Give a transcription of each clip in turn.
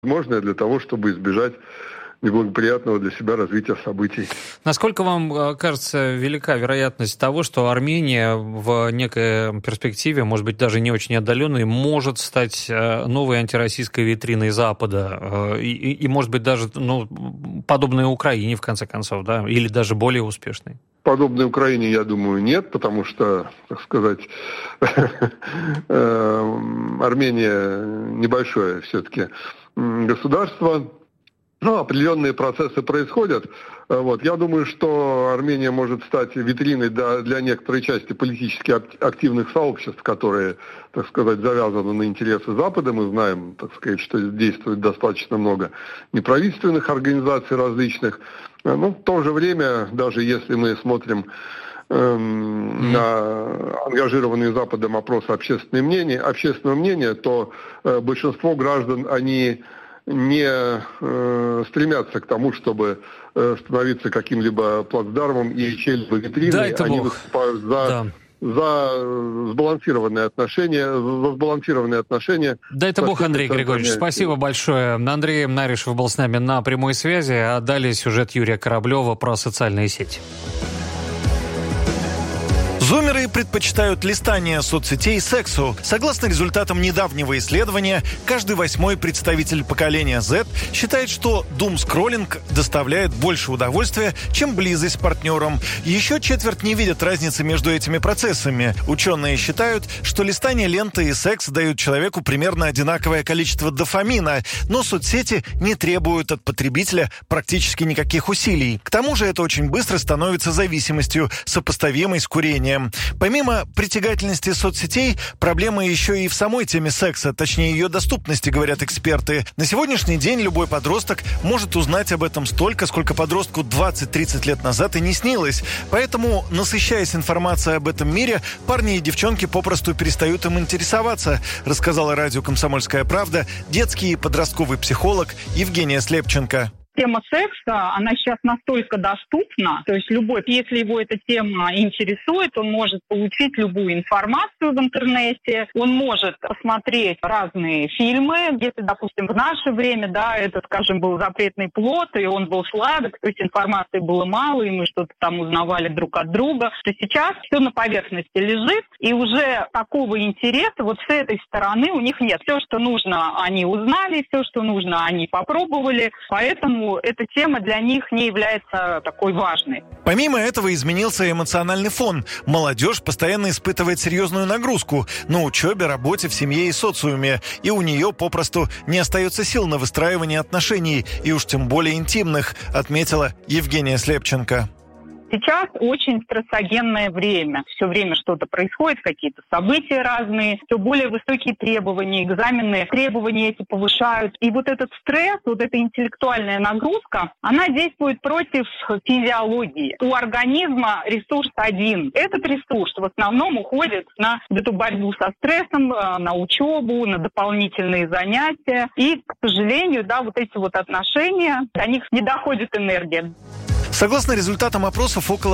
возможное для того, чтобы избежать неблагоприятного для себя развития событий. Насколько вам кажется велика вероятность того, что Армения в некой перспективе, может быть, даже не очень отдаленной, может стать новой антироссийской витриной Запада и может быть, даже подобной Украине, в конце концов, да, или даже более успешной? Подобной Украине, я думаю, нет, потому что, так сказать, Армения небольшое все-таки государство. Определенные процессы происходят. Я думаю, что Армения может стать витриной для некоторой части политически активных сообществ, которые, так сказать, завязаны на интересы Запада. Мы знаем, так сказать, что действует достаточно много неправительственных организаций различных. Но в то же время, даже если мы смотрим на ангажированные Западом опросы общественного мнения, то большинство граждан, они не стремятся к тому, чтобы становиться каким-либо плацдармом и чьей-либо витриной. Они выступают за сбалансированные отношения. Дай-то Бог, Андрей Григорьевич. Спасибо большое. Андрей Наришев был с нами на прямой связи, а далее сюжет Юрия Кораблева про социальные сети. Зумеры предпочитают листание соцсетей сексу. Согласно результатам недавнего исследования, каждый 8-й представитель поколения Z считает, что думскроллинг доставляет больше удовольствия, чем близость с партнером. Еще четверть не видят разницы между этими процессами. Ученые считают, что листание ленты и секс дают человеку примерно одинаковое количество дофамина, но соцсети не требуют от потребителя практически никаких усилий. К тому же это очень быстро становится зависимостью, сопоставимой с курением. Помимо притягательности соцсетей, проблема еще и в самой теме секса, точнее ее доступности, говорят эксперты. На сегодняшний день любой подросток может узнать об этом столько, сколько подростку 20-30 лет назад и не снилось. Поэтому, насыщаясь информацией об этом мире, парни и девчонки попросту перестают им интересоваться, рассказала радио «Комсомольская правда» детский и подростковый психолог Евгения Слепченко. Тема секса, она сейчас настолько доступна, то есть любой, если его эта тема интересует, он может получить любую информацию в интернете, он может посмотреть разные фильмы, если, допустим, в наше время, да, это, скажем, был запретный плод, и он был сладок, то есть информации было мало, и мы что-то там узнавали друг от друга, то сейчас все на поверхности лежит, и уже такого интереса вот с этой стороны у них нет. Все, что нужно, они узнали, все, что нужно, они попробовали, поэтому эта тема для них не является такой важной. Помимо этого изменился эмоциональный фон. Молодежь постоянно испытывает серьезную нагрузку на учебе, работе, в семье и социуме. И у нее попросту не остается сил на выстраивание отношений, и уж тем более интимных, отметила Евгения Слепченко. Сейчас очень стрессогенное время. Все время что-то происходит, какие-то события разные, все более высокие требования, экзамены, требования эти повышают. И вот этот стресс, вот эта интеллектуальная нагрузка, она действует против физиологии. У организма ресурс один. Этот ресурс в основном уходит на эту борьбу со стрессом, на учебу, на дополнительные занятия. И, к сожалению, да, вот эти вот отношения, до них не доходит энергия. Согласно результатам опросов, около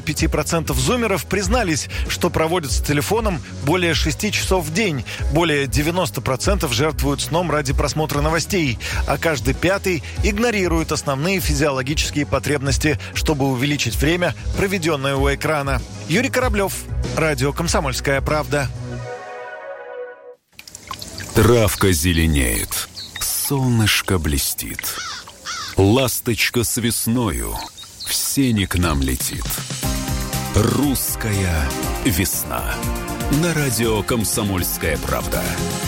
45% зумеров признались, что проводят с телефоном более 6 часов в день. Более 90% жертвуют сном ради просмотра новостей, а каждый пятый игнорирует основные физиологические потребности, чтобы увеличить время, проведенное у экрана. Юрий Кораблев, радио «Комсомольская правда». Травка зеленеет, солнышко блестит, ласточка с весною в сени к нам летит. Русская весна. На радио «Комсомольская правда».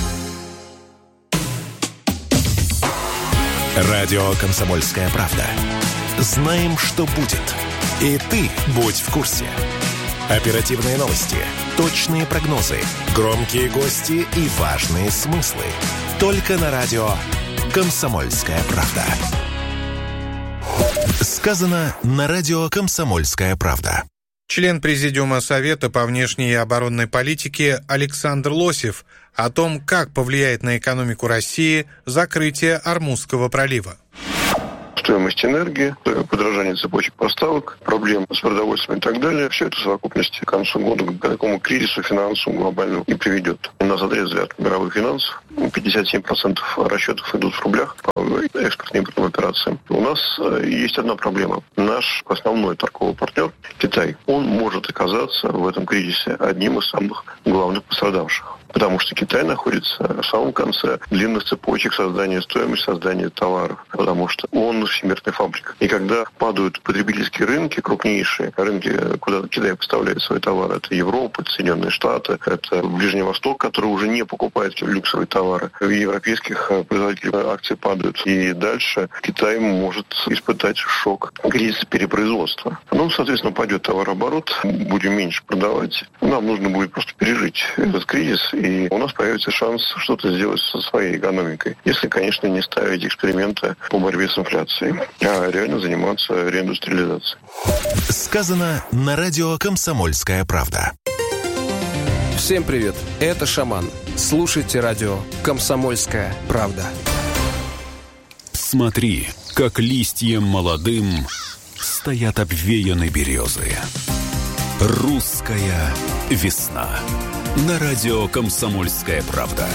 Радио «Комсомольская правда». Знаем, что будет. И ты будь в курсе. Оперативные новости, точные прогнозы, громкие гости и важные смыслы. Только на радио «Комсомольская правда». Сказано на радио «Комсомольская правда». Член Президиума Совета по внешней и оборонной политике Александр Лосев о том, как повлияет на экономику России закрытие Ормузского пролива. стоимость энергии, подорожание цепочек поставок, проблемы с продовольствием и так далее. Все это в совокупности к концу года к такому кризису финансовому глобальному и приведет. Нас отрезали от мировых финансов. 57% расчетов идут в рублях по экспортно-импортным операциям. У нас есть одна проблема. Наш основной торговый партнер, Китай, он может оказаться в этом кризисе одним из самых главных пострадавших. Потому что Китай находится в самом конце длинных цепочек создания стоимости, создания товаров. Потому что он всемирная фабрика. И когда падают потребительские рынки, крупнейшие рынки, куда Китай поставляет свои товары, это Европа, это Соединенные Штаты, это Ближний Восток, который уже не покупает люксовые товары. У европейских производителей акции падают. И дальше Китай может испытать шок кризиса перепроизводства. Ну, соответственно, пойдет товарооборот, будем меньше продавать. Нам нужно будет просто пережить этот кризис, и у нас появится шанс что-то сделать со своей экономикой. Если, конечно, не ставить эксперименты по борьбе с инфляцией, а реально заниматься реиндустриализацией. Сказано на радио «Комсомольская правда». Всем привет, это Шаман. Слушайте радио «Комсомольская правда». Смотри, как листьям молодым стоят обвеяны березы. Русская весна. На радио «Комсомольская правда».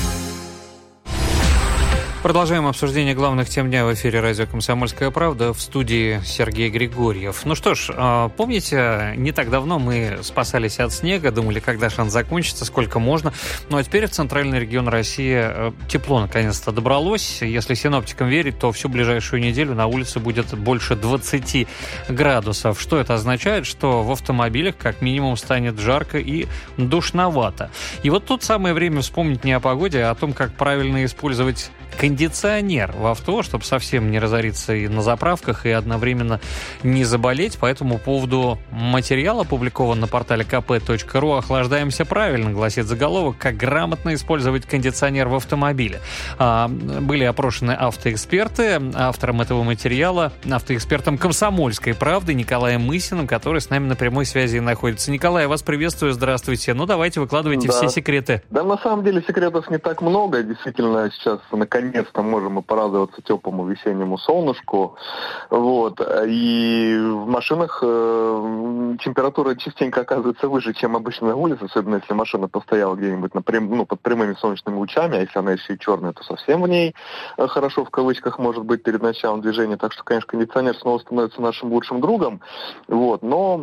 Продолжаем обсуждение главных тем дня в эфире радио «Комсомольская правда», в студии Сергей Григорьев. Ну что ж, помните, не так давно мы спасались от снега, думали, когда шанс закончится, сколько можно. Ну а теперь в центральный регион России тепло наконец-то добралось. Если синоптикам верить, то всю ближайшую неделю на улице будет больше 20 градусов. Что это означает? Что в автомобилях как минимум станет жарко и душновато. И вот тут самое время вспомнить не о погоде, а о том, как правильно использовать кондиционер в авто, чтобы совсем не разориться и на заправках, и одновременно не заболеть. По этому поводу материал опубликован на портале kp.ru. «Охлаждаемся правильно», гласит заголовок, как грамотно использовать кондиционер в автомобиле. Были опрошены автоэксперты. Автором этого материала, автоэкспертом «Комсомольской правды» Николаем Мысиным, который с нами на прямой связи находится. Николай, вас приветствую, здравствуйте. Ну, давайте, выкладывайте все секреты. Да, на самом деле секретов не так много. Действительно, сейчас наконец-то можем мы порадоваться теплому весеннему солнышку. Вот. И в машинах температура частенько оказывается выше, чем обычно на улице, особенно если машина постояла где-нибудь под прямыми солнечными лучами, а если она еще и черная, то совсем в ней хорошо, в кавычках, может быть перед началом движения. Так что, конечно, кондиционер снова становится нашим лучшим другом. Вот. Но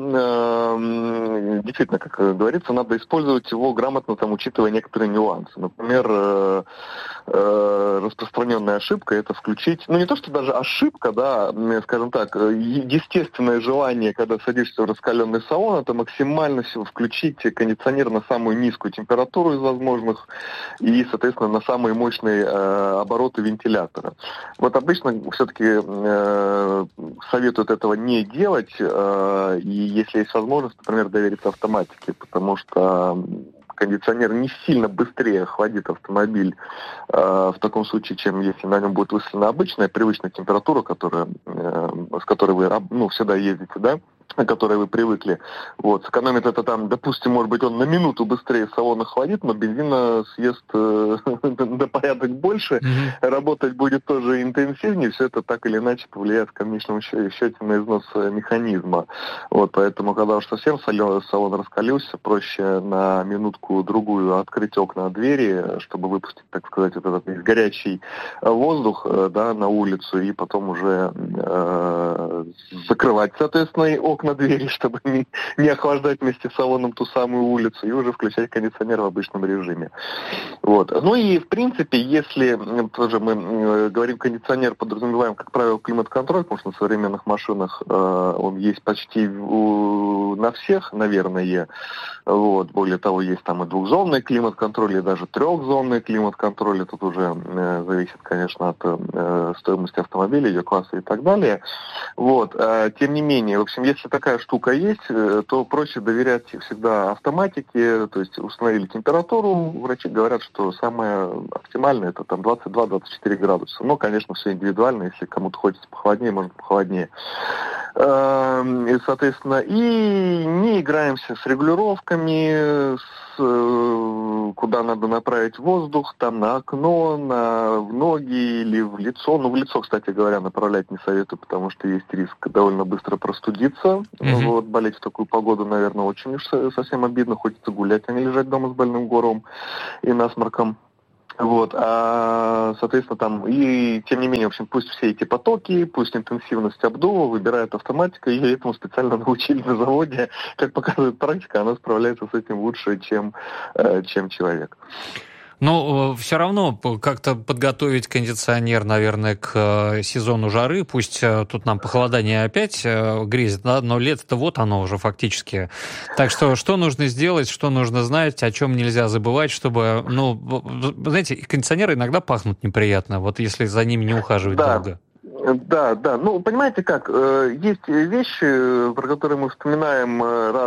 действительно, как говорится, надо использовать его грамотно, учитывая некоторые нюансы. Например, распространенная ошибка — это включить, не то что даже ошибка, да, скажем так, естественное желание, когда садишься в раскаленный салон, это максимально включить кондиционер на самую низкую температуру из возможных и, соответственно, на самые мощные обороты вентилятора. Вот обычно все-таки советуют этого не делать, и если есть возможность, например, довериться автоматике, потому что кондиционер не сильно быстрее охладит автомобиль в таком случае, чем если на нем будет выставлена обычная, привычная температура, с которой вы всегда ездите, да, на которой вы привыкли. Вот. Сэкономит это допустим, может быть, он на минуту быстрее салон охладит, но бензина съест на порядок больше, работать будет тоже интенсивнее, все это так или иначе повлияет в конечном счете на износ механизма. Вот. Поэтому, когда уж совсем салон раскалился, проще на минутку-другую открыть окна, двери, чтобы выпустить, так сказать, этот горячий воздух, да, на улицу, и потом уже закрывать, соответственно, и окна, двери, чтобы не охлаждать вместе с салоном ту самую улицу, и уже включать кондиционер в обычном режиме. Вот. Ну и, в принципе, если тоже мы говорим кондиционер, подразумеваем, как правило, климат-контроль, потому что на современных машинах он есть почти на всех, наверное. Вот. Более того, есть там и двухзонный климат-контроль, и даже трехзонный климат-контроль. Тут уже зависит, конечно, от стоимости автомобиля, ее класса и так далее. Вот. Тем не менее, в общем, если такая штука есть, то проще доверять всегда автоматике, то есть установили температуру, врачи говорят, что самое оптимальное это 22-24 градуса. Но, конечно, все индивидуально, если кому-то хочется похолоднее, можно похолоднее. Соответственно, и не играемся с регулировками, куда надо направить воздух, там на окно, в ноги или в лицо. В лицо, кстати говоря, направлять не советую, потому что есть риск довольно быстро простудиться. Вот, болеть в такую погоду, наверное, очень уж совсем обидно. Хочется гулять, а не лежать дома с больным горлом и насморком. Вот, соответственно, там, и тем не менее, в общем, пусть все эти потоки, пусть интенсивность обдува выбирает автоматика, ее этому специально научили на заводе. Как показывает практика, она справляется с этим лучше, чем человек. Но все равно как-то подготовить кондиционер, наверное, к сезону жары. Пусть тут нам похолодание опять грезит, да, но лето-то вот оно уже фактически. Так что нужно сделать, что нужно знать, о чем нельзя забывать, чтобы, знаете, кондиционеры иногда пахнут неприятно, вот если за ними не ухаживать долго. Да. Понимаете как, есть вещи, про которые мы вспоминаем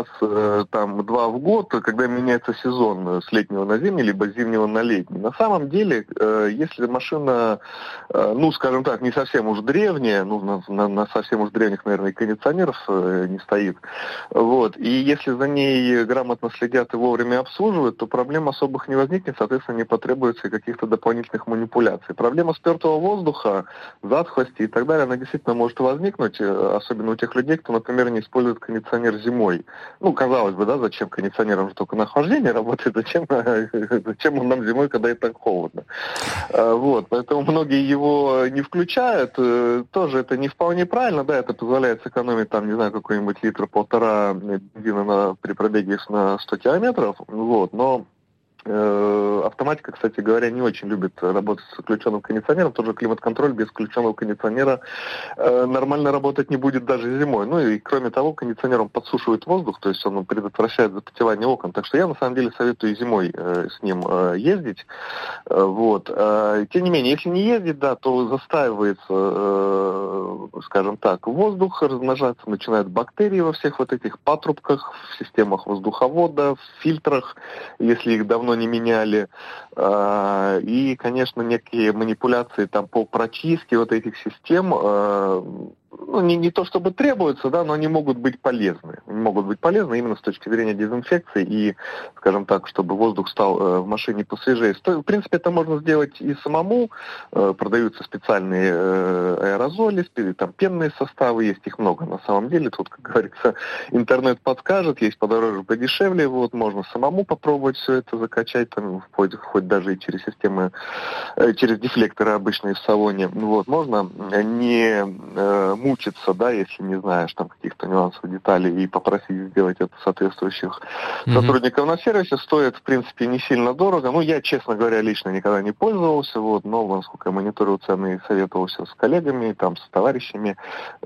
раз-два в год, когда меняется сезон с летнего на зимний, либо с зимнего на летний. На самом деле, если машина, скажем так, не совсем уж древняя, на совсем уж древних, наверное, и кондиционеров не стоит, вот, и если за ней грамотно следят и вовремя обслуживают, то проблем особых не возникнет, соответственно, не потребуется каких-то дополнительных манипуляций. Проблема спертого воздуха, затхлости и так далее, она действительно может возникнуть, особенно у тех людей, кто, например, не использует кондиционер зимой. Казалось бы, да, зачем кондиционер, он же только на охлаждение работает, зачем он нам зимой, когда и так холодно. Вот, поэтому многие его не включают, тоже это не вполне правильно, да, это позволяет сэкономить, какой-нибудь литр-полтора бензина при пробеге на 100 километров, вот, но автоматика, кстати говоря, не очень любит работать с включенным кондиционером. Тоже климат-контроль без включенного кондиционера нормально работать не будет даже зимой. И кроме того, кондиционер он подсушивает воздух, то есть он предотвращает запотевание окон. Так что я на самом деле советую и зимой с ним ездить. Вот. Тем не менее, если не ездить, да, то застаивается, скажем так, воздух, размножаться начинают бактерии во всех вот этих патрубках, в системах воздуховода, в фильтрах, если их давно не меняли, и, конечно, некие манипуляции по прочистке вот этих систем, не то чтобы требуются, да, но они могут быть полезны. Они могут быть полезны именно с точки зрения дезинфекции и, скажем так, чтобы воздух стал в машине посвежее. В принципе, это можно сделать и самому. Продаются специальные аэрозоли, пенные составы, есть их много на самом деле. Тут, как говорится, интернет подскажет, есть подороже, подешевле. Вот, можно самому попробовать все это закачать, хоть даже и через системы, через дефлекторы обычные в салоне. Вот, можно не мучиться, да, если не знаешь каких-то нюансов, деталей, и попросить сделать это соответствующих сотрудников на сервисе. Стоит, в принципе, не сильно дорого. Я, честно говоря, лично никогда не пользовался, но, насколько я мониторил цены и советовался с коллегами, с товарищами,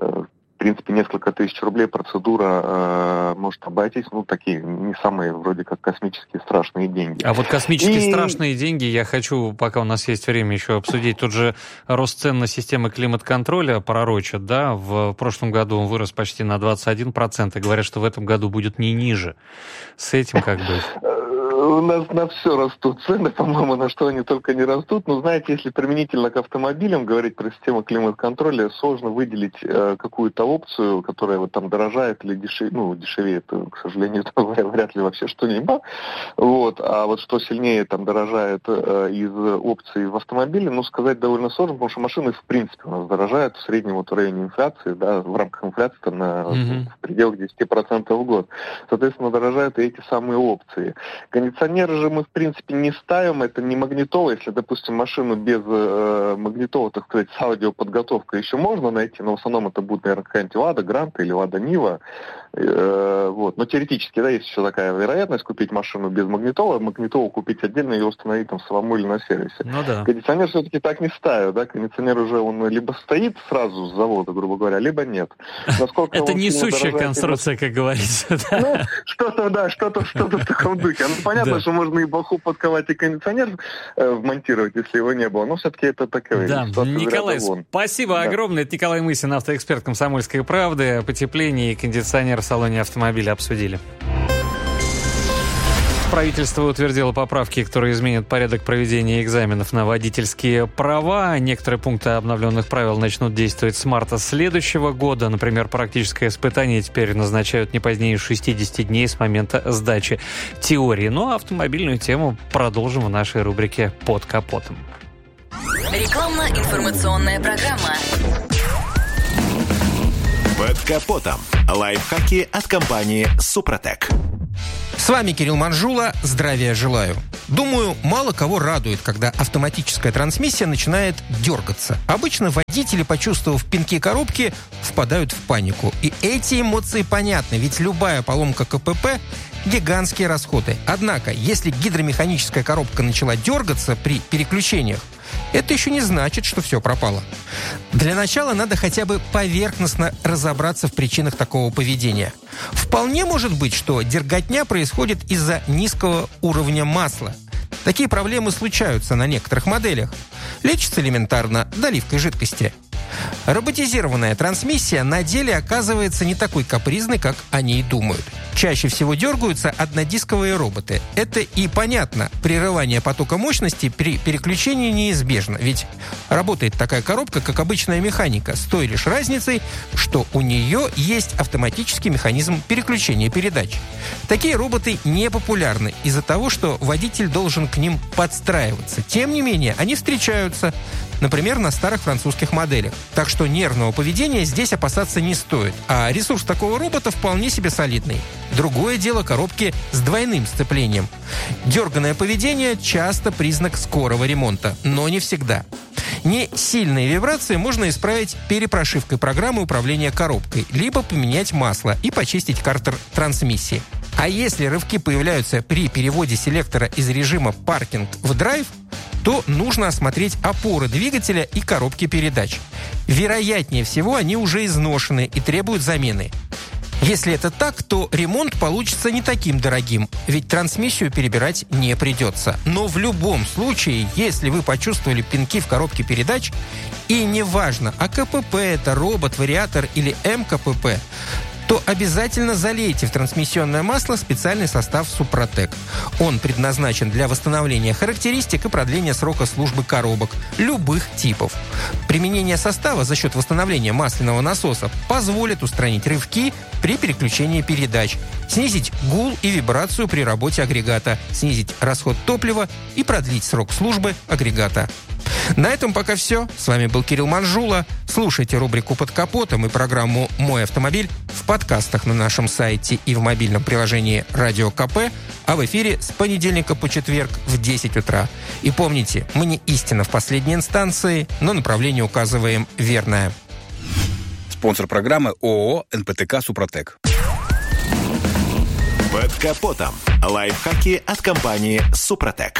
в принципе, несколько тысяч рублей процедура может обойтись, такие не самые вроде как космические страшные деньги. А вот космические страшные деньги я хочу, пока у нас есть время, еще обсудить. Тут же рост цен на системы климат-контроля пророчат, да, в прошлом году он вырос почти на 21%, и говорят, что в этом году будет не ниже. С этим как быть? У нас на все растут цены, по-моему, на что они только не растут. Знаете, если применительно к автомобилям говорить про систему климат-контроля, сложно выделить какую-то опцию, которая дорожает или дешевеет, к сожалению, вряд ли вообще что-либо. Вот. А вот что сильнее дорожает из опций в автомобиле, сказать довольно сложно, потому что машины, в принципе, у нас дорожают в среднем в районе инфляции, да, в рамках инфляции в пределах 10% в год. Соответственно, дорожают и эти самые опции. Кондиционеры же мы, в принципе, не ставим, это не магнитола. Если, допустим, машину без магнитола, так сказать, с аудиоподготовкой еще можно найти, но в основном это будет, наверное, какая-нибудь Лада Гранта или Лада Нива. Вот. Но теоретически, да, есть еще такая вероятность купить машину без магнитола, магнитолу купить отдельно и ее установить самому или на сервисе. Да. Кондиционер все-таки так не ставят, да, кондиционер уже он либо стоит сразу с завода, грубо говоря, либо нет. Это несущая конструкция, как говорится. Что-то в таком духе. Понятно, что можно и баху подковать, и кондиционер вмонтировать, если его не было, но все-таки это такое. Да, Николай, спасибо огромное. Это Николай Мысин, автоэксперт «Комсомольской правды». Потепление и кондиционер в салоне автомобиля обсудили. Правительство утвердило поправки, которые изменят порядок проведения экзаменов на водительские права. Некоторые пункты обновленных правил начнут действовать с марта следующего года. Например, практическое испытание теперь назначают не позднее 60 дней с момента сдачи теории. Ну а автомобильную тему продолжим в нашей рубрике «Под капотом». Рекламно-информационная программа. «Под капотом». Лайфхаки от компании «Супротек». С вами Кирилл Манжула. Здравия желаю. Думаю, мало кого радует, когда автоматическая трансмиссия начинает дергаться. Обычно водители, почувствовав пинки коробки, впадают в панику. И эти эмоции понятны, ведь любая поломка КПП – гигантские расходы. Однако, если гидромеханическая коробка начала дергаться при переключениях, это еще не значит, что все пропало. Для начала надо хотя бы поверхностно разобраться в причинах такого поведения. Вполне может быть, что дерготня происходит из-за низкого уровня масла. Такие проблемы случаются на некоторых моделях. Лечится элементарно доливкой жидкости. Роботизированная трансмиссия на деле оказывается не такой капризной, как они и думают. Чаще всего дергаются однодисковые роботы. Это и понятно. Прерывание потока мощности при переключении неизбежно. Ведь работает такая коробка, как обычная механика, с той лишь разницей, что у нее есть автоматический механизм переключения передач. Такие роботы не популярны из-за того, что водитель должен к ним подстраиваться. Тем не менее, они встречаются, например, на старых французских моделях. Так что нервного поведения здесь опасаться не стоит. А ресурс такого робота вполне себе солидный. Другое дело коробки с двойным сцеплением. Дерганное поведение часто признак скорого ремонта, но не всегда. Не сильные вибрации можно исправить перепрошивкой программы управления коробкой, либо поменять масло и почистить картер трансмиссии. А если рывки появляются при переводе селектора из режима паркинг в драйв, то нужно осмотреть опоры двигателя и коробки передач. Вероятнее всего, они уже изношены и требуют замены. Если это так, то ремонт получится не таким дорогим, ведь трансмиссию перебирать не придется. Но в любом случае, если вы почувствовали пинки в коробке передач, и неважно, КПП это робот, вариатор или МКПП, то обязательно залейте в трансмиссионное масло специальный состав «Супротек». Он предназначен для восстановления характеристик и продления срока службы коробок любых типов. Применение состава за счет восстановления масляного насоса позволит устранить рывки при переключении передач, снизить гул и вибрацию при работе агрегата, снизить расход топлива и продлить срок службы агрегата. На этом пока все. С вами был Кирилл Манжула. Слушайте рубрику «Под капотом» и программу «Мой автомобиль» в подкастах на нашем сайте и в мобильном приложении «Радио КП», а в эфире с понедельника по четверг в 10 утра. И помните, мы не истина в последней инстанции, но направление указываем верное. Спонсор программы ООО «НПТК Супротек». «Под капотом». Лайфхаки от компании «Супротек».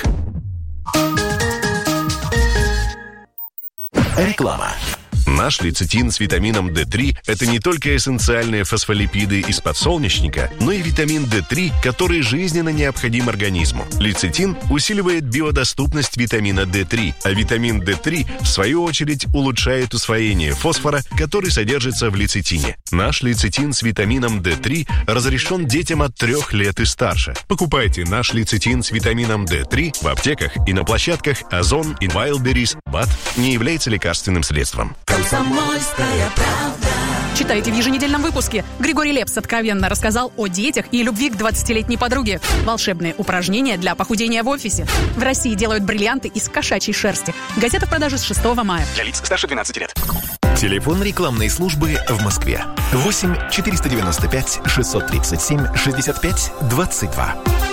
Реклама. Наш лецитин с витамином D3 – это не только эссенциальные фосфолипиды из подсолнечника, но и витамин D3, который жизненно необходим организму. Лецитин усиливает биодоступность витамина D3, а витамин D3, в свою очередь, улучшает усвоение фосфора, который содержится в лецитине. Наш лецитин с витамином D3 разрешен детям от 3 лет и старше. Покупайте наш лецитин с витамином D3 в аптеках и на площадках Озон и Wildberries. БАД не является лекарственным средством. Комсомольская правда. Читайте в еженедельном выпуске. Григорий Лепс откровенно рассказал о детях и любви к 20-летней подруге. Волшебные упражнения для похудения в офисе. В России делают бриллианты из кошачьей шерсти. Газета в продаже с 6 мая. Для лиц старше 12 лет. Телефон рекламной службы в Москве. 8 495 637 65 22.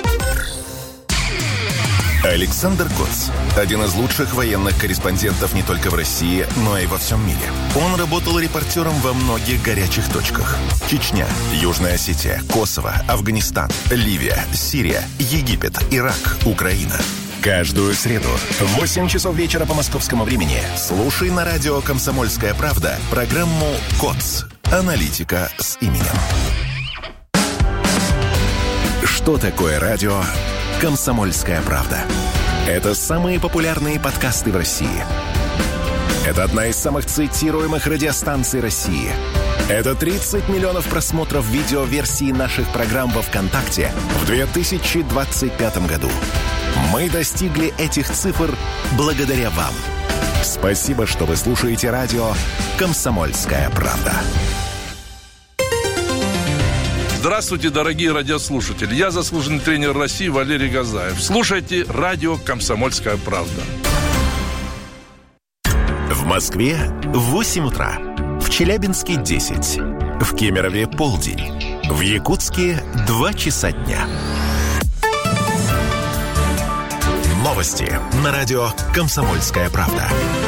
Александр Коц. Один из лучших военных корреспондентов не только в России, но и во всем мире. Он работал репортером во многих горячих точках. Чечня, Южная Осетия, Косово, Афганистан, Ливия, Сирия, Египет, Ирак, Украина. Каждую среду в 8 часов вечера по московскому времени слушай на радио «Комсомольская правда» программу «КОЦ. Аналитика с именем». Что такое радио «Комсомольская правда»? Это самые популярные подкасты в России. Это одна из самых цитируемых радиостанций России. Это 30 миллионов просмотров видеоверсии наших программ во ВКонтакте в 2025 году. Мы достигли этих цифр благодаря вам. Спасибо, что вы слушаете радио «Комсомольская правда». Здравствуйте, дорогие радиослушатели. Я заслуженный тренер России Валерий Газаев. Слушайте радио «Комсомольская правда». В Москве 8 утра. В Челябинске 10. В Кемерове полдень. В Якутске 2 часа дня. Новости на радио «Комсомольская правда».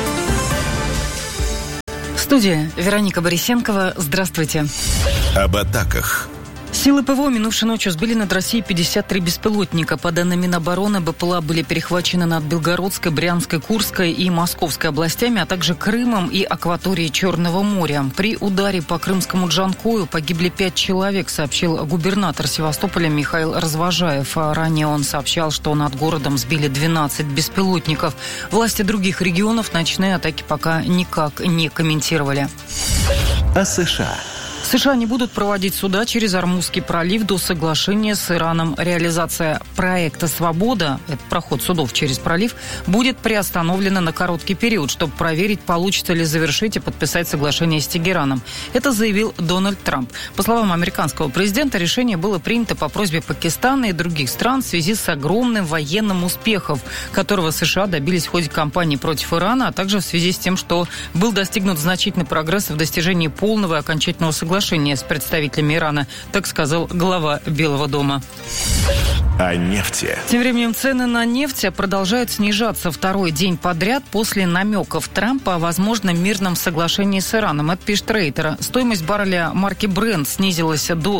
В студии Вероника Борисенкова. Здравствуйте. Об атаках. Силы ПВО минувшей ночью сбили над Россией 53 беспилотника. По данным Минобороны, БПЛА были перехвачены над Белгородской, Брянской, Курской и Московской областями, а также Крымом и акваторией Черного моря. При ударе по крымскому Джанкою погибли 5 человек, сообщил губернатор Севастополя Михаил Развожаев. Ранее он сообщал, что над городом сбили 12 беспилотников. Власти других регионов ночные атаки пока никак не комментировали. О США. США не будут проводить суда через Ормузский пролив до соглашения с Ираном. Реализация проекта «Свобода», это проход судов через пролив, будет приостановлена на короткий период, чтобы проверить, получится ли завершить и подписать соглашение с Тегераном. Это заявил Дональд Трамп. По словам американского президента, решение было принято по просьбе Пакистана и других стран в связи с огромным военным успехом, которого США добились в ходе кампании против Ирана, а также в связи с тем, что был достигнут значительный прогресс в достижении полного и окончательного соглашения с представителями Ирана, так сказал глава Белого дома. О нефти. Тем временем цены на нефть продолжают снижаться второй день подряд после намеков Трампа о возможном мирном соглашении с Ираном. Это пишет Рейтер. Стоимость барреля марки Brent снизилась до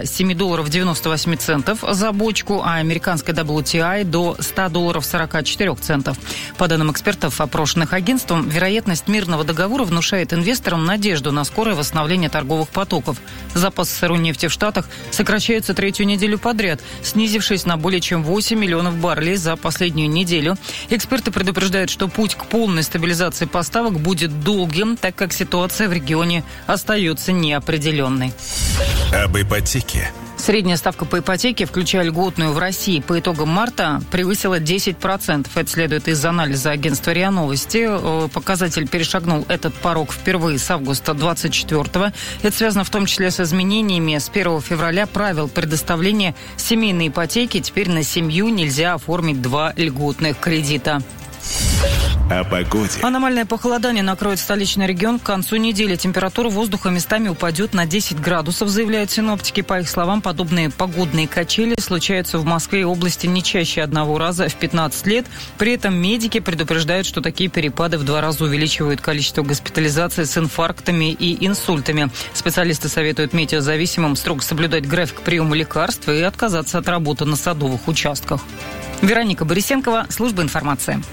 $107.98 за бочку, а американская WTI до $100.44. По данным экспертов, опрошенных агентством, вероятность мирного договора внушает инвесторам надежду на скорое восстановление торговых потоков. Запасы сырой нефти в Штатах сокращаются третью неделю подряд, снизившись на более чем 8 миллионов баррелей за последнюю неделю. Эксперты предупреждают, что путь к полной стабилизации поставок будет долгим, так как ситуация в регионе остается неопределенной. Об ипотеке. Средняя ставка по ипотеке, включая льготную, в России по итогам марта превысила 10%. Это следует из анализа агентства РИА Новости. Показатель перешагнул этот порог впервые с августа 24-го. Это связано в том числе с изменениями с 1 февраля правил предоставления семейной ипотеки. Теперь на семью нельзя оформить 2 льготных кредита. О погоде. Аномальное похолодание накроет столичный регион к концу недели. Температура воздуха местами упадет на 10 градусов, заявляют синоптики. По их словам, подобные погодные качели случаются в Москве и области не чаще одного раза в 15 лет. При этом медики предупреждают, что такие перепады в 2 раза увеличивают количество госпитализаций с инфарктами и инсультами. Специалисты советуют метеозависимым строго соблюдать график приема лекарств и отказаться от работы на садовых участках. Вероника Борисенкова, служба информации.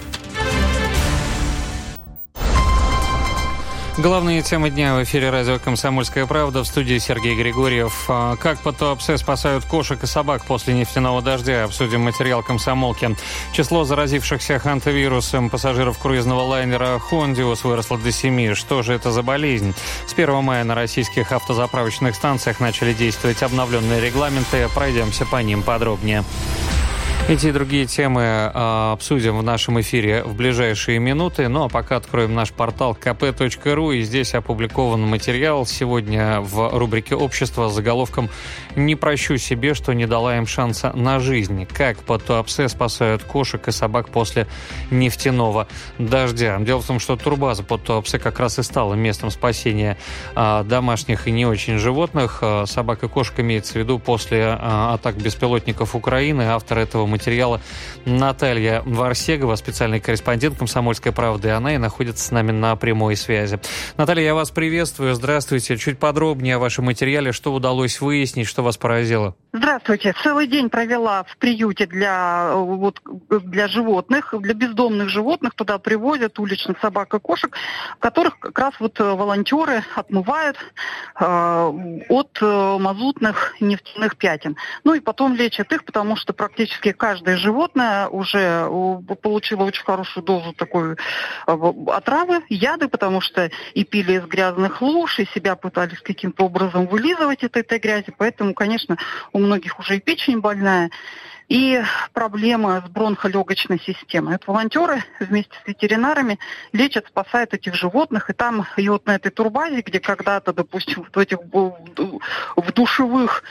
Главные темы дня в эфире радио «Комсомольская правда», в студии Сергей Григорьев. Как по Туапсе спасают кошек и собак после нефтяного дождя? Обсудим материал «Комсомолки». Число заразившихся хантавирусом пассажиров круизного лайнера «Хондиус» выросло до 7. Что же это за болезнь? С 1 мая на российских автозаправочных станциях начали действовать обновленные регламенты. Пройдемся по ним подробнее. Эти и другие темы обсудим в нашем эфире в ближайшие минуты. Ну а пока откроем наш портал kp.ru. И здесь опубликован материал сегодня в рубрике «Общество» с заголовком «Не прощу себе, что не дала им шанса на жизнь. Как по Туапсе спасают кошек и собак после нефтяного дождя». Дело в том, что турбаза под Туапсе как раз и стала местом спасения домашних и не очень животных. Собак и кошек имеется в виду после атак беспилотников Украины. Автор этого материала Наталья Варсегова, специальный корреспондент «Комсомольской правды». Она и находится с нами на прямой связи. Наталья, я вас приветствую. Здравствуйте. Чуть подробнее о вашем материале. Что удалось выяснить, что вас поразило? Здравствуйте. Целый день провела в приюте для животных, для бездомных животных. Туда привозят уличных собак и кошек, которых как раз волонтеры отмывают от мазутных нефтяных пятен. Ну и потом лечат их, потому что практически каждое животное уже получило очень хорошую дозу такой отравы, яды, потому что и пили из грязных луж, и себя пытались каким-то образом вылизывать от этой грязи. Поэтому, конечно, у многих уже и печень больная, и проблемы с бронхолегочной системой. Вот волонтеры вместе с ветеринарами лечат, спасают этих животных. И там, и вот на этой турбазе, где когда-то, допустим, в душевых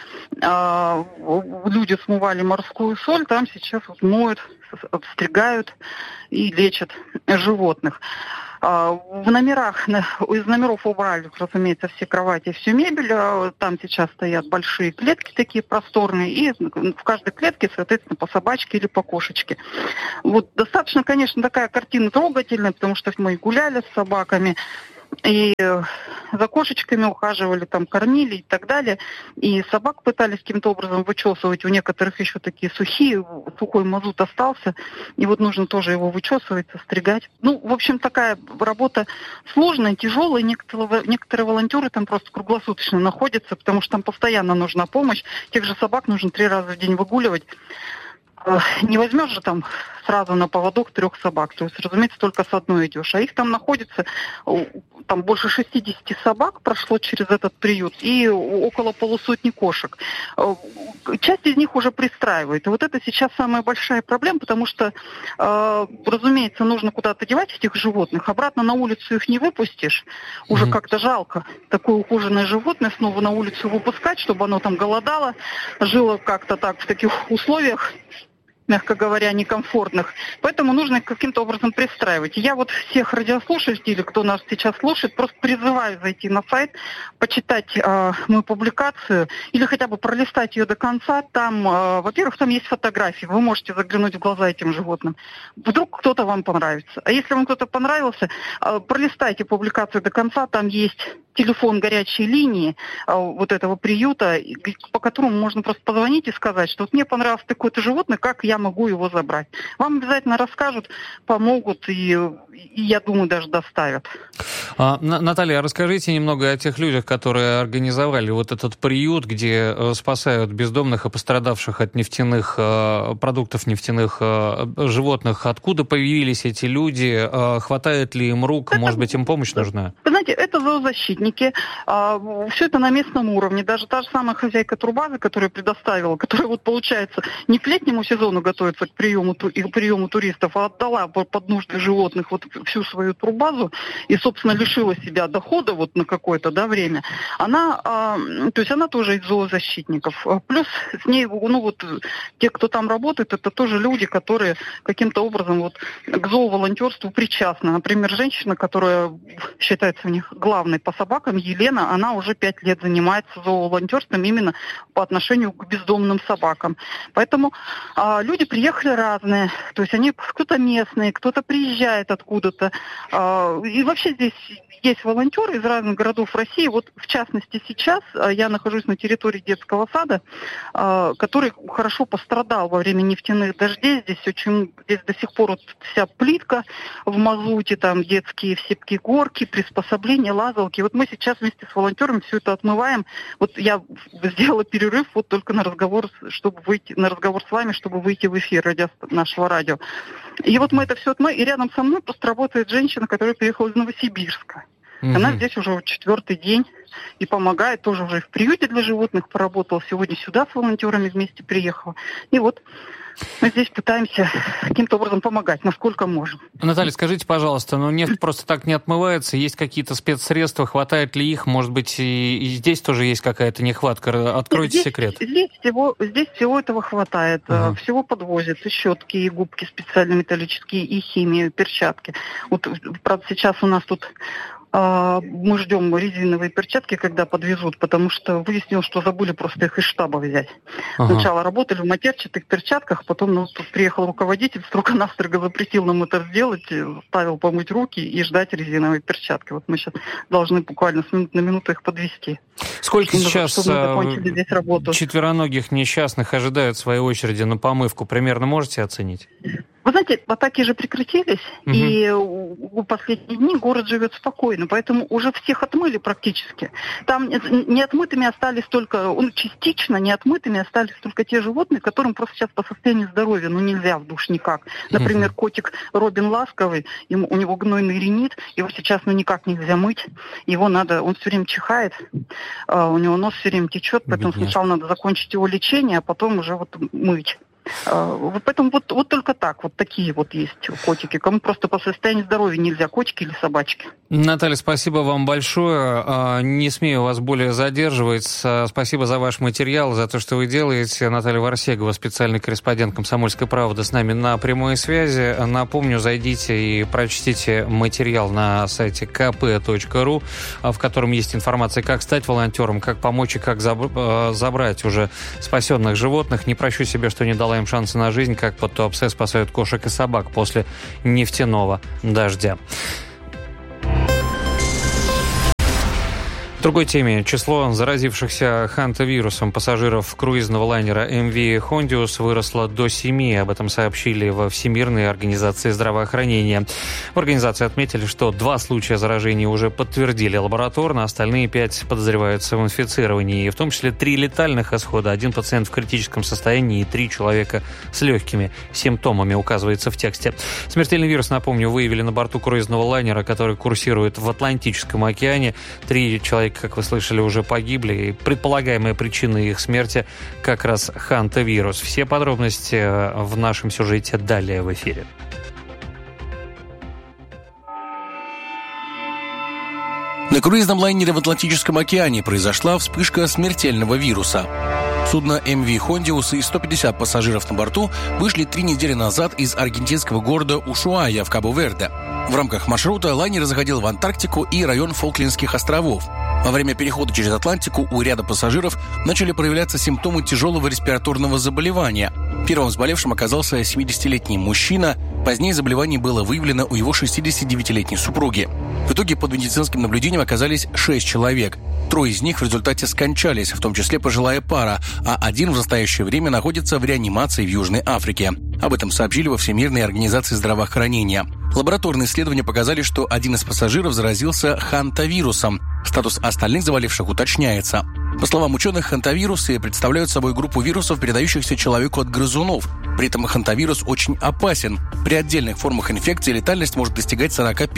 люди смывали морскую соль, там сейчас вот моют, отстригают и лечат животных. В номерах, из номеров убрали, разумеется, все кровати, всю мебель. Там сейчас стоят большие клетки такие просторные, и в каждой клетке, соответственно, по собачке или по кошечке. Вот достаточно, конечно, такая картина трогательная, потому что мы гуляли с собаками, и за кошечками ухаживали, там кормили и так далее. И собак пытались каким-то образом вычесывать. У некоторых еще такие сухой мазут остался. И вот нужно тоже его вычесывать, состригать. Ну, в общем, такая работа сложная, тяжелая. Некоторые волонтеры там просто круглосуточно находятся, потому что там постоянно нужна помощь. Тех же собак нужно 3 раза в день выгуливать. Не возьмешь же там сразу на поводок 3 собак. То есть, разумеется, только с одной идешь. А их там находится, там больше 60 собак прошло через этот приют и около 150 кошек. Часть из них уже пристраивает. И вот это сейчас самая большая проблема, потому что, разумеется, нужно куда-то девать этих животных. Обратно на улицу их не выпустишь. Уже как-то жалко такое ухоженное животное снова на улицу выпускать, чтобы оно там голодало, жило как-то так в таких условиях, мягко говоря, некомфортных. Поэтому нужно их каким-то образом пристраивать. Я вот всех радиослушателей, кто нас сейчас слушает, просто призываю зайти на сайт, почитать мою публикацию или хотя бы пролистать ее до конца. Там, во-первых, там есть фотографии. Вы можете заглянуть в глаза этим животным. Вдруг кто-то вам понравится. А если вам кто-то понравился, пролистайте публикацию до конца. Там есть телефон горячей линии вот этого приюта, по которому можно просто позвонить и сказать, что вот мне понравилось такое-то животное, как я могу его забрать. Вам обязательно расскажут, помогут и я думаю, даже доставят. Наталья, расскажите немного о тех людях, которые организовали вот этот приют, где спасают бездомных и пострадавших от нефтяных продуктов, нефтяных животных. Откуда появились эти люди? Хватает ли им рук? Может быть, им помощь нужна? Вы знаете, это зоозащитники. Все это на местном уровне. Даже та же самая хозяйка турбазы, которая предоставила, которая вот, получается, не к летнему сезону готовится к приему туристов, а отдала под нужды животных вот всю свою турбазу и, собственно, лишила себя дохода вот на какое-то время. Она тоже из зоозащитников. Плюс с ней, те, кто там работает, это тоже люди, которые каким-то образом вот к зооволонтерству причастны. Например, женщина, которая считается у них главной по собакам, Елена, она уже 5 лет занимается зооволонтерством именно по отношению к бездомным собакам. Поэтому люди приехали разные. То есть они кто-то местные, кто-то приезжает откуда-то. И вообще здесь есть волонтеры из разных городов России. Вот в частности сейчас я нахожусь на территории детского сада, который хорошо пострадал во время нефтяных дождей. Здесь до сих пор вот вся плитка в мазуте, там детские все горки, приспособления, лазалки. Вот мы сейчас вместе с волонтерами все это отмываем. Вот я сделала перерыв вот только на разговор с вами, чтобы выйти в эфир нашего радио. И вот мы это все отмываем. И рядом со мной просто работает женщина, которая приехала из Новосибирска. Она здесь уже 4-й день и помогает, тоже уже в приюте для животных поработала. Сегодня сюда с волонтерами вместе приехала. И вот мы здесь пытаемся каким-то образом помогать, насколько можем. Наталья, скажите, пожалуйста, нефть просто так не отмывается, есть какие-то спецсредства, хватает ли их? Может быть, и здесь тоже есть какая-то нехватка? Откройте секрет. Здесь всего этого хватает. Всего подвозят и щетки, и губки специально металлические, и химию, и перчатки. Вот, правда, сейчас у нас тут мы ждем резиновые перчатки, когда подвезут, потому что выяснилось, что забыли просто их из штаба взять. Сначала работали в матерчатых перчатках, потом тут приехал руководитель, строго-настрого запретил нам это сделать, ставил помыть руки и ждать резиновые перчатки. Вот мы сейчас должны буквально с минуты на минуту их подвезти. Сколько сейчас четвероногих несчастных ожидают своей очереди на помывку? Примерно можете оценить? Вы знаете, атаки же прекратились, и в последние дни город живет спокойно, поэтому уже всех отмыли практически. Там неотмытыми остались только, частично неотмытыми остались только те животные, которым просто сейчас по состоянию здоровья, нельзя в душ никак. Например, котик Робин Ласковый, у него гнойный ринит, его сейчас никак нельзя мыть, его надо, он все время чихает, у него нос все время течет, поэтому сначала надо закончить его лечение, а потом уже мыть. Поэтому вот только так, вот такие вот есть котики. Кому просто по состоянию здоровья нельзя, котики или собачки. Наталья, спасибо вам большое. Не смею вас более задерживать. Спасибо за ваш материал, за то, что вы делаете. Наталья Варсегова, специальный корреспондент «Комсомольской правды», с нами на прямой связи. Напомню, зайдите и прочтите материал на сайте kp.ru, в котором есть информация, как стать волонтером, как помочь и как забрать уже спасенных животных. Не прощу себе, что не дала им шансы на жизнь, как под Туапсе спасают кошек и собак после нефтяного дождя. В другой теме. Число заразившихся хантавирусом пассажиров круизного лайнера MV Hondius выросло до 7. Об этом сообщили во Всемирной организации здравоохранения. В организации отметили, что 2 случая заражения уже подтвердили лабораторно, остальные 5 подозреваются в инфицировании. В том числе 3 летальных исхода, 1 пациент в критическом состоянии и 3 человека с легкими симптомами, указывается в тексте. Смертельный вирус, напомню, выявили на борту круизного лайнера, который курсирует в Атлантическом океане. 3 человека, как вы слышали, уже погибли, и предполагаемая причина их смерти как раз хантавирус. Все подробности в нашем сюжете далее в эфире. На круизном лайнере в Атлантическом океане произошла вспышка смертельного вируса. Судно MV Hondius и 150 пассажиров на борту вышли 3 недели назад из аргентинского города Ушуая в Кабо-Верде. В рамках маршрута лайнер заходил в Антарктику и район Фолклендских островов. Во время перехода через Атлантику у ряда пассажиров начали проявляться симптомы тяжелого респираторного заболевания. Первым заболевшим оказался 70-летний мужчина. Позднее заболевание было выявлено у его 69-летней супруги. В итоге под медицинским наблюдением оказались 6 человек. 3 из них в результате скончались, в том числе пожилая пара, а 1 в настоящее время находится в реанимации в Южной Африке. Об этом сообщили во Всемирной организации здравоохранения. Лабораторные исследования показали, что 1 из пассажиров заразился хантавирусом. Статус остальных заболевших уточняется. По словам ученых, хантавирусы представляют собой группу вирусов, передающихся человеку от грызунов. При этом хантавирус очень опасен. При отдельных формах инфекции летальность может достигать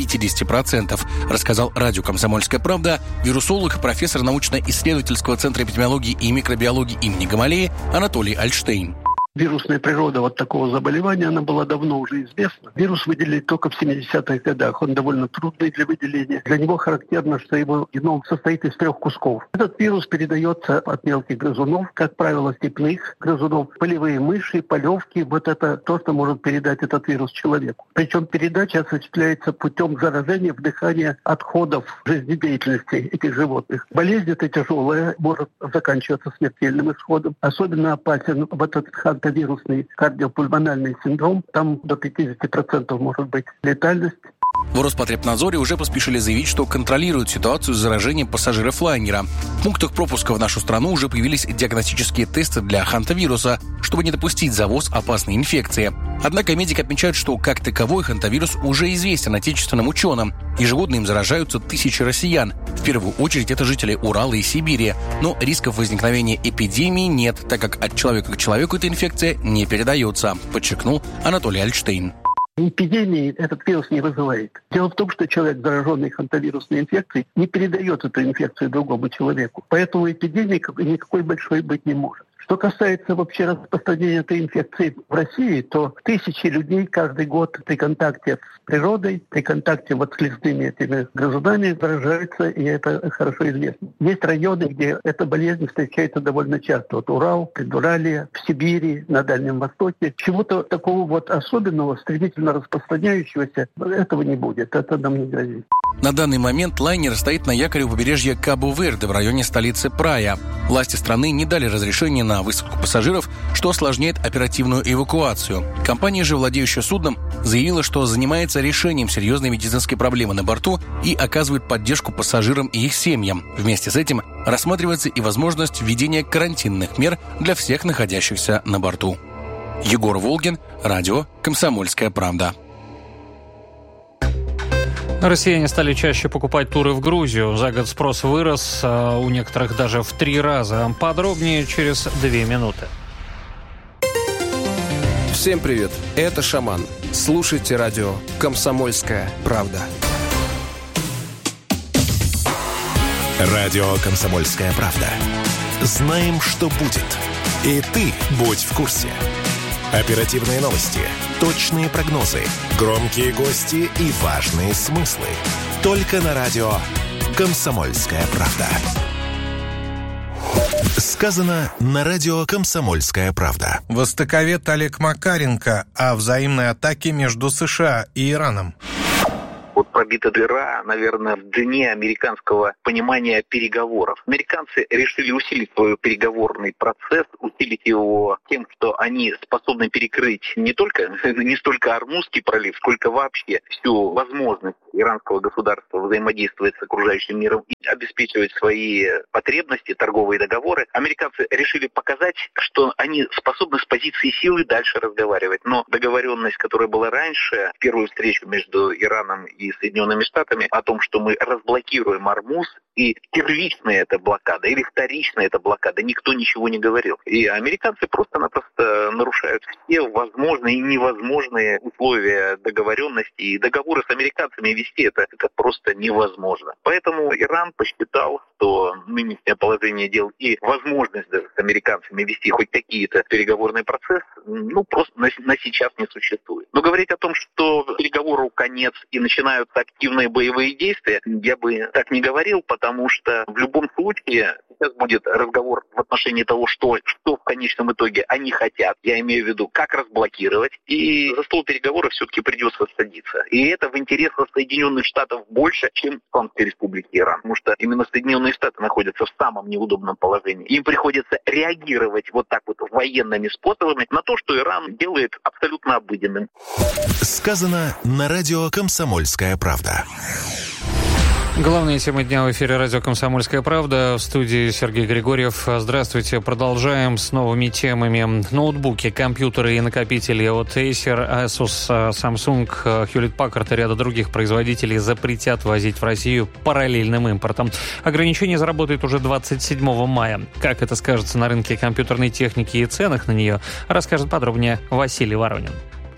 40-50%, рассказал радио «Комсомольская правда» вирусолог, профессор научно-исследовательского центра эпидемиологии и микробиологии имени Гамалеи Анатолий Альштейн. Вирусная природа вот такого заболевания, она была давно уже известна. Вирус выделили только в 70-х годах. Он довольно трудный для выделения. Для него характерно, что его геном состоит из 3 кусков. Этот вирус передается от мелких грызунов, как правило, степных грызунов, полевые мыши, полевки. Вот это то, что может передать этот вирус человеку. Причем передача осуществляется путем заражения, вдыхания отходов жизнедеятельности этих животных. Болезнь эта тяжелая, может заканчиваться смертельным исходом. Особенно опасен вот этот вирусный кардиопульмональный синдром, там до 50% может быть летальность. В Роспотребнадзоре уже поспешили заявить, что контролируют ситуацию с заражением пассажиров лайнера. В пунктах пропуска в нашу страну уже появились диагностические тесты для хантавируса, чтобы не допустить завоз опасной инфекции. Однако медики отмечают, что как таковой хантавирус уже известен отечественным ученым. Ежегодно им заражаются тысячи россиян. В первую очередь это жители Урала и Сибири. Но рисков возникновения эпидемии нет, так как от человека к человеку эта инфекция не передается, подчеркнул Анатолий Альштейн. Эпидемии этот вирус не вызывает. Дело в том, что человек, зараженный хантавирусной инфекцией, не передает эту инфекцию другому человеку. Поэтому эпидемии никакой большой быть не может. Что касается вообще распространения этой инфекции в России, то тысячи людей каждый год при контакте с природой, при контакте вот с лесными этими грызунами заражаются, и это хорошо известно. Есть районы, где эта болезнь встречается довольно часто. Вот Урал, Предуралье, в Сибири, на Дальнем Востоке. Чего-то такого вот особенного, стремительно распространяющегося, этого не будет. Это нам не грозит. На данный момент лайнер стоит на якоре у побережья Кабо-Верде в районе столицы Прая. Власти страны не дали разрешения на высадку пассажиров, что осложняет оперативную эвакуацию. Компания же, владеющая судном, заявила, что занимается решением серьезной медицинской проблемы на борту и оказывает поддержку пассажирам и их семьям. Вместе с этим рассматривается и возможность введения карантинных мер для всех находящихся на борту. Егор Волгин, радио «Комсомольская правда». Россияне стали чаще покупать туры в Грузию. За год спрос вырос, у некоторых даже в 3 раза. Подробнее через 2 минуты. Всем привет, это Шаман. Слушайте радио «Комсомольская правда». Радио «Комсомольская правда». Знаем, что будет. И ты будь в курсе. Оперативные новости, точные прогнозы, громкие гости и важные смыслы. Только на радио «Комсомольская правда». Сказано на радио «Комсомольская правда». Востоковед Олег Макаренко о взаимной атаке между США и Ираном. Вот пробита дыра, наверное, в дне американского понимания переговоров. Американцы решили усилить свой переговорный процесс, усилить его тем, что они способны перекрыть не столько Ормузский пролив, сколько вообще всю возможность иранского государства взаимодействовать с окружающим миром и обеспечивать свои потребности, торговые договоры. Американцы решили показать, что они способны с позиции силы дальше разговаривать. Но договоренность, которая была раньше, первую встречу между Ираном и Соединенными Штатами о том, что мы разблокируем Ормуз, и первичная эта блокада или вторичная эта блокада, никто ничего не говорил. И американцы просто-напросто нарушают все возможные и невозможные условия договоренности. И договоры с американцами вести это просто невозможно. Поэтому Иран посчитал, что нынешнее положение дел и возможность даже с американцами вести хоть какие-то переговорный процесс, просто на сейчас не существует. Но говорить о том, что переговору конец и начинаются активные боевые действия, я бы так не говорил, потому что в любом случае сейчас будет разговор в отношении того, что в конечном итоге они хотят. Я имею в виду, как разблокировать. И за стол переговоров все-таки придется садиться. И это в интересах Соединенных Штатов больше, чем Исламской Республики Иран. Потому что именно Соединенные Штаты находятся в самом неудобном положении. Им приходится реагировать вот так вот военными способами на то, что Иран делает абсолютно обыденным. Сказано на радио «Комсомольская правда». Главные темы дня в эфире радио «Комсомольская правда». В студии Сергей Григорьев. Здравствуйте. Продолжаем с новыми темами. Ноутбуки, компьютеры и накопители от Acer, Asus, Samsung, Hewlett-Packard и ряда других производителей запретят возить в Россию параллельным импортом. Ограничение заработает уже 27 мая. Как это скажется на рынке компьютерной техники и ценах на нее, расскажет подробнее Василий Воронин.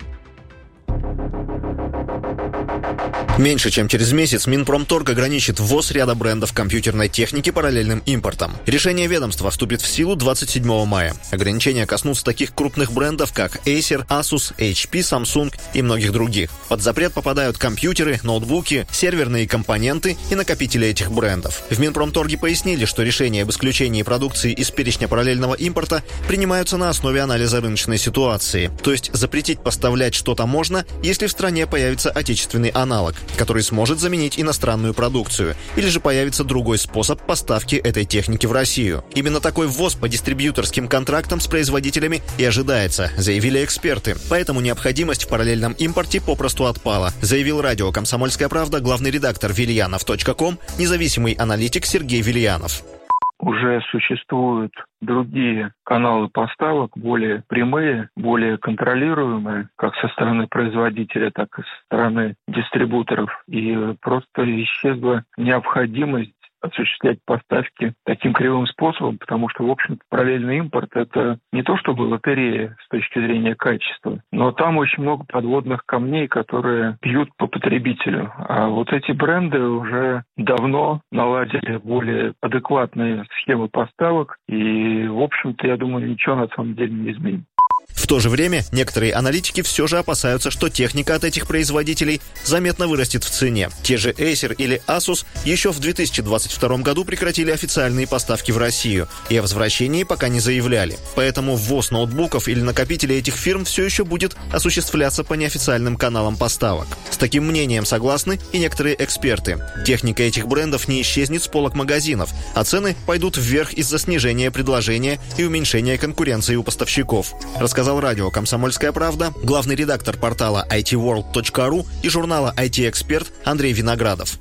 Меньше чем через месяц Минпромторг ограничит ввоз ряда брендов компьютерной техники параллельным импортом. Решение ведомства вступит в силу 27 мая. Ограничения коснутся таких крупных брендов, как Acer, Asus, HP, Samsung и многих других. Под запрет попадают компьютеры, ноутбуки, серверные компоненты и накопители этих брендов. В Минпромторге пояснили, что решения об исключении продукции из перечня параллельного импорта принимаются на основе анализа рыночной ситуации. То есть запретить поставлять что-то можно, если в стране появится отечественный аналог, который сможет заменить иностранную продукцию, или же появится другой способ поставки этой техники в Россию. Именно такой ввоз по дистрибьюторским контрактам с производителями и ожидается, заявили эксперты. Поэтому необходимость в параллельном импорте попросту отпала, заявил радио «Комсомольская правда» главный редактор Вильянов.ком, независимый аналитик Сергей Вильянов. Уже существуют другие каналы поставок, более прямые, более контролируемые, как со стороны производителя, так и со стороны дистрибуторов. И просто исчезла необходимость осуществлять поставки таким кривым способом, потому что, в общем-то, параллельный импорт – это не то чтобы лотерея с точки зрения качества, но там очень много подводных камней, которые бьют по потребителю. А вот эти бренды уже давно наладили более адекватные схемы поставок, и, в общем-то, я думаю, ничего на самом деле не изменит. В то же время некоторые аналитики все же опасаются, что техника от этих производителей заметно вырастет в цене. Те же Acer или Asus еще в 2022 году прекратили официальные поставки в Россию и о возвращении пока не заявляли. Поэтому ввоз ноутбуков или накопителей этих фирм все еще будет осуществляться по неофициальным каналам поставок. С таким мнением согласны и некоторые эксперты. Техника этих брендов не исчезнет с полок магазинов, а цены пойдут вверх из-за снижения предложения и уменьшения конкуренции у поставщиков, рассказал радио «Комсомольская правда» главный редактор портала itworld.ru и журнала IT-эксперт Андрей Виноградов.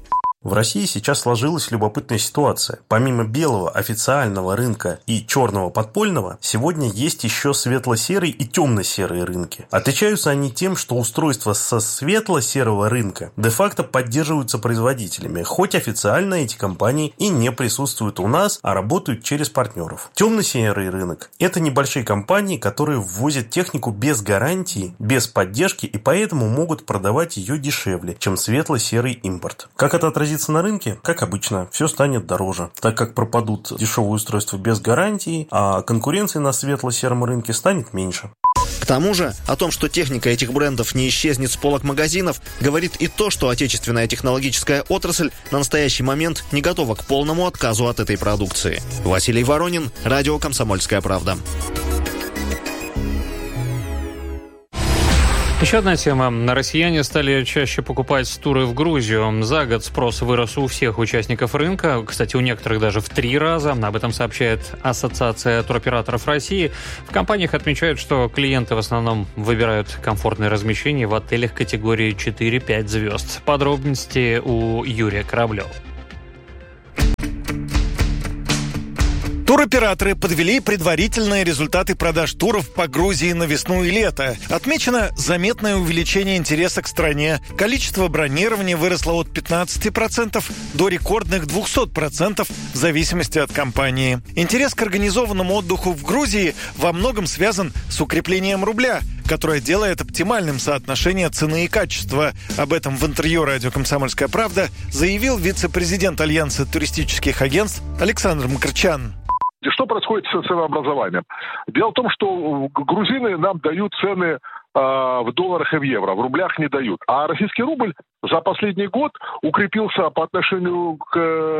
В России сейчас сложилась любопытная ситуация. Помимо белого официального рынка и черного подпольного, сегодня есть еще светло-серый и темно-серые рынки. Отличаются они тем, что устройства со светло-серого рынка де-факто поддерживаются производителями, хоть официально эти компании и не присутствуют у нас, а работают через партнеров. Темно-серый рынок – это небольшие компании, которые ввозят технику без гарантии, без поддержки и поэтому могут продавать ее дешевле, чем светло-серый импорт. Как это отразится на рынке? Как обычно, все станет дороже, так как пропадут дешевые устройства без гарантии, а конкуренции на светло-сером рынке станет меньше. К тому же, о том, что техника этих брендов не исчезнет с полок магазинов, говорит и то, что отечественная технологическая отрасль на настоящий момент не готова к полному отказу от этой продукции. Василий Воронин, радио «Комсомольская правда». Еще одна тема. Россияне стали чаще покупать туры в Грузию. За год спрос вырос у всех участников рынка. Кстати, у некоторых даже в 3 раза. Об этом сообщает Ассоциация туроператоров России. В компаниях отмечают, что клиенты в основном выбирают комфортное размещение в отелях категории 4-5 звезд. Подробности у Юрия Кораблева. Туроператоры подвели предварительные результаты продаж туров по Грузии на весну и лето. Отмечено заметное увеличение интереса к стране. Количество бронирований выросло от 15% до рекордных 200% в зависимости от компании. Интерес к организованному отдыху в Грузии во многом связан с укреплением рубля, которое делает оптимальным соотношение цены и качества. Об этом в интервью радио «Комсомольская правда» заявил вице-президент Альянса туристических агентств Александр Макарчан. Что происходит с ценообразованием? Дело в том, что грузины нам дают цены в долларах и в евро, в рублях не дают. А российский рубль за последний год укрепился по отношению к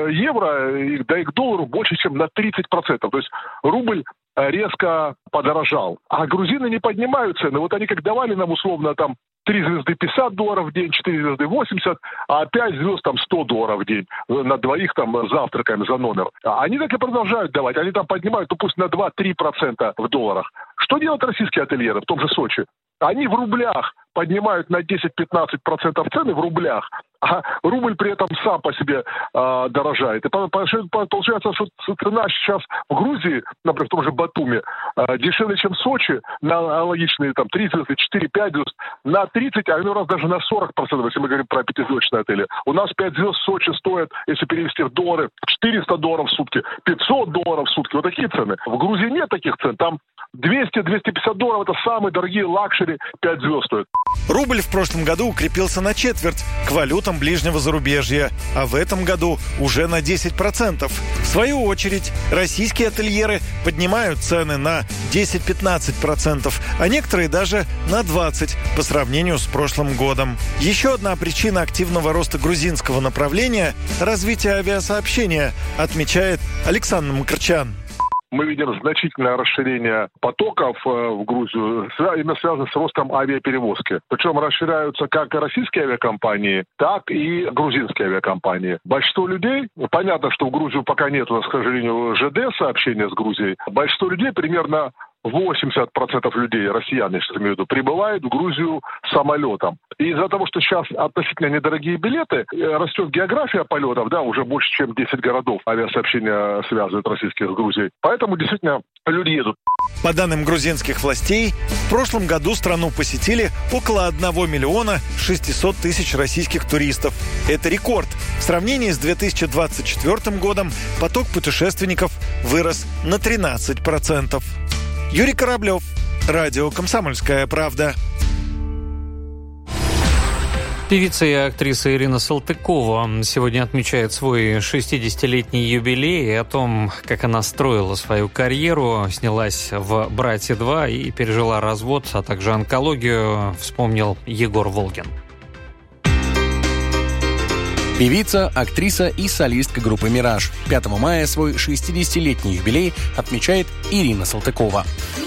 евро, да и к доллару больше, чем на 30%. То есть рубль резко подорожал. А грузины не поднимают цены. Вот они как давали нам условно там 3 звезды $50 в день, 4 звезды $80, а 5 звезд там $100 в день. На двоих там завтракаем за номер. Они так и продолжают давать. Они там поднимают, ну пусть на 2-3% в долларах. Что делают российские ательеры в том же Сочи? Они в рублях поднимают на 10-15% цены в рублях, а рубль при этом сам по себе дорожает. И получается, что цена сейчас в Грузии, например, в том же Батуми, дешевле, чем в Сочи, на аналогичные там 3 звезды, 4-5 звезд, на 30, а иной раз даже на 40%, если мы говорим про 5-звездочные отели. У нас 5 звезд в Сочи стоят, если перевести в доллары, $400 в сутки, $500 в сутки. Вот такие цены. В Грузии нет таких цен. Там $200-250 это самые дорогие лакшери, 5 звезд стоят. Рубль в прошлом году укрепился на четверть к валютам ближнего зарубежья, а в этом году уже на 10%. В свою очередь, российские ательеры поднимают цены на 10-15%, а некоторые даже на 20% по сравнению с прошлым годом. Еще одна причина активного роста грузинского направления – развитие авиасообщения, отмечает Александр Макарчан. Мы видим значительное расширение потоков в Грузию, именно связано с ростом авиаперевозки. Причем расширяются как российские авиакомпании, так и грузинские авиакомпании. Большинство людей, понятно, что в Грузию пока нет, у нас, к сожалению, ЖД сообщения с Грузией. Большинство людей, примерно 80% людей, россиян, я сейчас имею в виду, прибывают в Грузию самолетом. И из-за того, что сейчас относительно недорогие билеты, растет география полетов, да, уже больше, чем 10 городов авиасообщения связывают российских с Грузией. Поэтому действительно люди едут. По данным грузинских властей, в прошлом году страну посетили около 1 600 000 российских туристов. Это рекорд. В сравнении с 2024 годом поток путешественников вырос на 13%. Юрий Кораблев, радио «Комсомольская правда». Певица и актриса Ирина Салтыкова сегодня отмечает свой 60-летний юбилей. И о том, как она строила свою карьеру, снялась в «Братья 2» и пережила развод, а также онкологию, вспомнил Егор Волгин. Певица, актриса и солистка группы «Мираж». 5 мая свой 60-летний юбилей отмечает Ирина Салтыкова.